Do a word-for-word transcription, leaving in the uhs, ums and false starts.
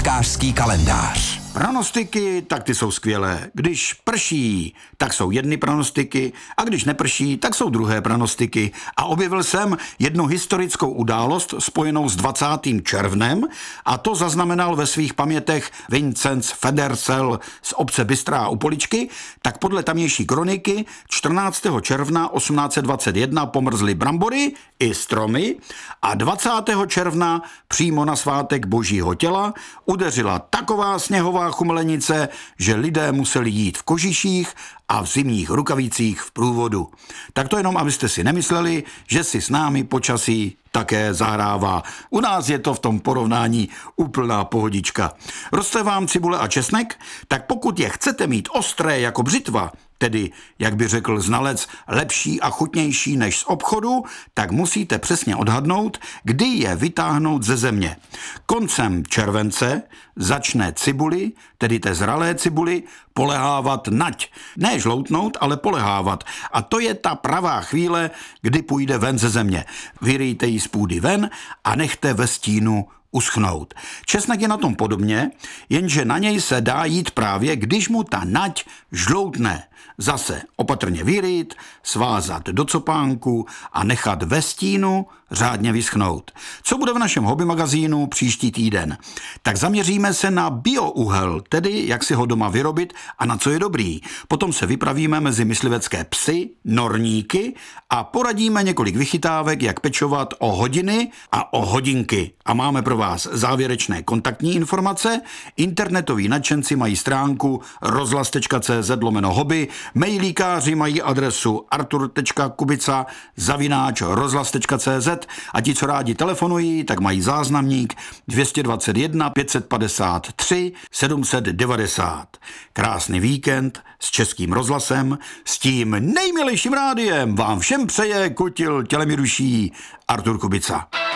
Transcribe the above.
Zahrádkářský kalendář. Pranostiky, tak ty jsou skvělé. Když prší, tak jsou jedny pranostiky a když neprší, tak jsou druhé pranostiky. A objevil jsem jednu historickou událost spojenou s dvacátým červnem a to zaznamenal ve svých pamětech Vincenc Federsel z obce Bystrá u Poličky, tak podle tamější kroniky čtrnáctého června osmnáct set dvacet jedna pomrzly brambory i stromy a dvacátého června přímo na svátek Božího těla udeřila taková sněhová chumelenice, že lidé museli jít v kožiších a v zimních rukavicích v průvodu. Tak to jenom, abyste si nemysleli, že si s námi počasí také zahrává. U nás je to v tom porovnání úplná pohodička. Roste vám cibule a česnek? Tak pokud je chcete mít ostré jako břitva, tedy, jak by řekl znalec, lepší a chutnější než z obchodu, tak musíte přesně odhadnout, kdy je vytáhnout ze země. Koncem července začne cibuli, tedy té zralé cibuli, polehávat nať. Ne žloutnout, ale polehávat. A to je ta pravá chvíle, kdy půjde ven ze země. Vyrýjte ji z půdy ven a nechte ve stínu uschnout. Česnek je na tom podobně, jenže na něj se dá jít právě, když mu ta nať žloutne. Zase opatrně vyrýt, svázat do copánku a nechat ve stínu řádně vyschnout. Co bude v našem hobby magazínu příští týden? Tak zaměříme se na biouhel, tedy jak si ho doma vyrobit a na co je dobrý. Potom se vypravíme mezi myslivecké psy, norníky a poradíme několik vychytávek, jak pečovat o hodiny a o hodinky. A máme pro vás závěrečné kontaktní informace. Internetoví nadšenci mají stránku rozhlas tečka cé zet lomeno hobby, mailíkáři mají adresu artur tečka kubica zavináč rozhlas tečka cé zet a ti, co rádi telefonují, tak mají záznamník dvě stě dvacet jedna pět set padesát tři sedm set devadesát. Krásný víkend s Českým rozhlasem, s tím nejmilejším rádiem vám všem přeje Kutil tělemi duší Artur Kubica.